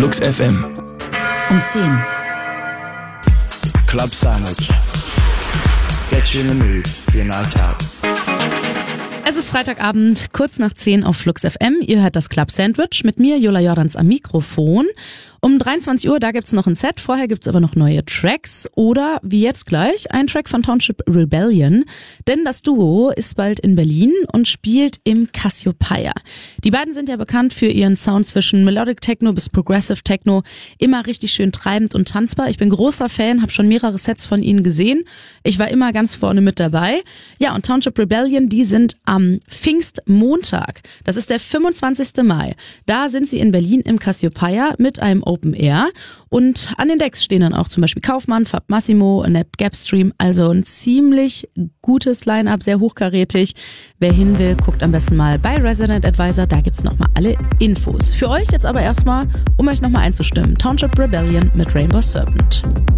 Flux FM. Um 10. Club Sandwich. Get you in the mood for your night out. Es ist Freitagabend, kurz nach 10 auf Flux FM. Ihr hört das Club Sandwich mit mir, Jola Jordans, am Mikrofon. Um 23 Uhr, da gibt's noch ein Set, vorher gibt's aber noch neue Tracks oder, wie jetzt gleich, ein Track von Township Rebellion. Denn das Duo ist bald in Berlin und spielt im Cassiopeia. Die beiden sind ja bekannt für ihren Sound zwischen Melodic Techno bis Progressive Techno. Immer richtig schön treibend und tanzbar. Ich bin großer Fan, habe schon mehrere Sets von ihnen gesehen. Ich war immer ganz vorne mit dabei. Ja, und Township Rebellion, die sind am Pfingstmontag. Das ist der 25. Mai. Da sind sie in Berlin im Cassiopeia mit einem Open Air und an den Decks stehen dann auch zum Beispiel Kaufmann, Fab Massimo, Annette Gapstream, also ein ziemlich gutes Line-Up, sehr hochkarätig. Wer hin will, guckt am besten mal bei Resident Advisor, da gibt's nochmal alle Infos. Für euch jetzt aber erstmal, um euch nochmal einzustimmen, Township Rebellion mit Rainbow Serpent.